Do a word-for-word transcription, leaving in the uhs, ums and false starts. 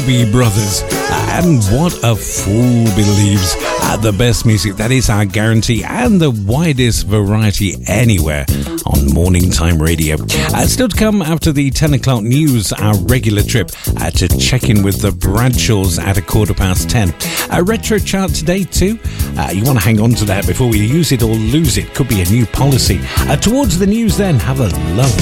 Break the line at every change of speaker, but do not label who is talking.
B Brothers, and what a fool believes. Uh, the best music, that is our guarantee, and the widest variety anywhere on Morning Time Radio. Uh, still to come after the ten o'clock news, our regular trip uh, to check in with the Bradshaws at a quarter past ten. A retro chart today too. Uh, you want to hang on to that before we use it or lose it. Could be a new policy. Uh, towards the news then, have a lovely